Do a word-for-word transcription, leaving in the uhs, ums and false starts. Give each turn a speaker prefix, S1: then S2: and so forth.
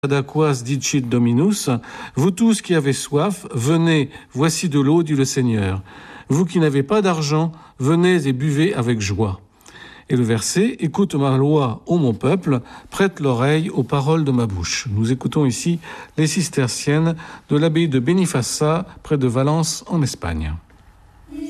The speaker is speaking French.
S1: ad aquas dicit Dominus, vous tous qui avez soif, venez, voici de l'eau, dit le Seigneur. Vous qui n'avez pas d'argent, venez et buvez avec joie. Et le verset, écoute ma loi, ô mon peuple, prête l'oreille aux paroles de ma bouche. Nous écoutons ici les cisterciennes de l'abbaye de Benifaça, près de Valence, en Espagne.